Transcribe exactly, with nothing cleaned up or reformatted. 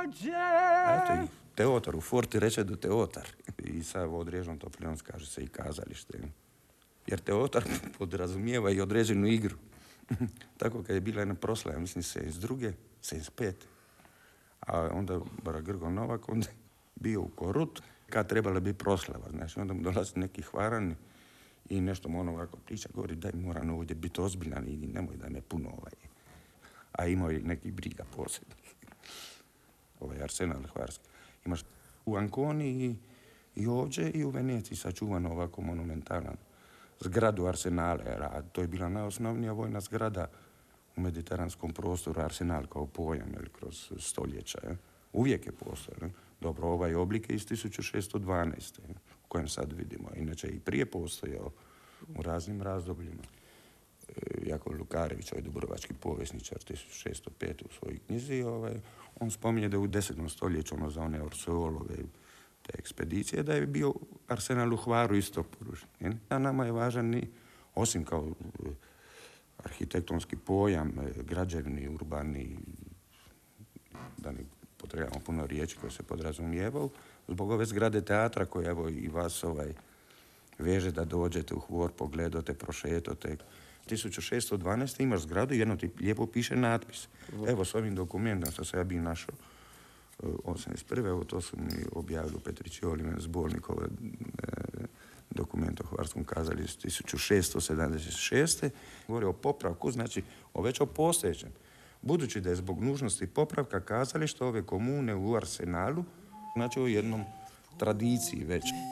dođe. A eto i teotar, u Forti reče do teotar. I sad u određenom toplinom kaže se i kazalište. Jer teotar podrazumijeva i određenu igru. Tako kad je bila jedna proslava, mislim, sedamdeset druge, sedamdeset pete A onda Bara Grgo Novak, onda bio u Korut, kad trebala biti proslava. Znači, onda mu dolazi neki hvarani i nešto mu ono ovako priča, govori daj moram ovdje biti ozbiljan i nemoj da me puno ovaj. A imao je neki briga posebnih. Ovaj Arsenal hvarski. Imaš u Anconi i, i ovdje i u Veneciji sačuvano ovako monumentalan zgradu Arsenale. A to je bila najosnovnija vojna zgrada u mediteranskom prostoru, Arsenal kao pojam, jel, kroz stoljeća. Jel. Uvijek je postojao. Dobro, ovaj oblik je iz tisuću šesto dvanaeste Jel, u kojem sad vidimo. Inače i prije postojao u raznim razdobljima. E, Jakov Lukarević, ovaj dubrovački povjesničar, tisuću šesto pete u svojoj knjizi, ovaj, on spominje da je u desetom stoljeću, ono za one Orseolove, te ekspedicije, da je bio Arsenal u Hvaru isto porušen. A nama je važan i, osim kao arhitektonski pojam, građevni, urbani, da ne potrebamo puno riječi koje se podrazumijevaju, zbog ove zgrade teatra koje evo i vas ovaj, veže da dođete u Hvor, pogledate, prošetate. tisuću šesto dvanaeste imaš zgradu i jedno ti lijepo piše natpis. Evo s ovim dokumentom što sam ja bi našao osamdeset prve Evo to su mi objavili u Petričiolijem zbornik ove dokument o Hvarskom kazalištu tisuću šesto sedamdeset šeste Govori o popravku, znači o već o postojećem. Budući da je zbog nužnosti popravka kazališta ove komune u Arsenalu, znači o jednom tradiciji već.